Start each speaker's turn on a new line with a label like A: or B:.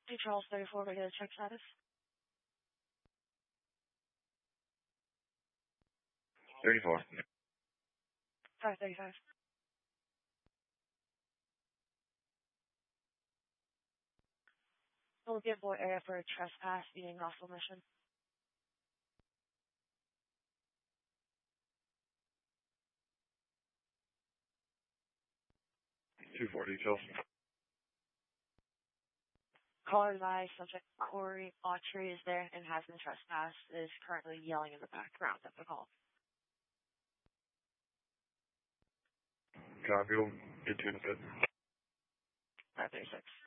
A: 2 Charles 34, regular check status.
B: 34.
A: 535. We'll give board area for trespass, being lawful mission.
B: 2-4 details.
A: Caller by subject Corey Autry is there and has been trespassed, is currently yelling in the background at the call.
B: Copy. We'll get to you in a bit.
A: 536.